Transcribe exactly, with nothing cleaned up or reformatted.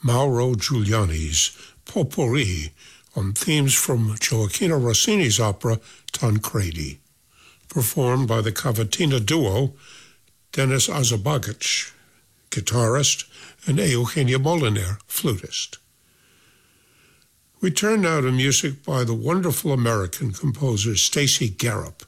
Mauro Giuliani's Potpourri on themes from Gioacchino Rossini's opera Tancredi, performed by the Cavatina duo Denis Azabagic, guitarist, and Eugenia Moliner, flutist. We turn now to music by the wonderful American composer Stacy Garup,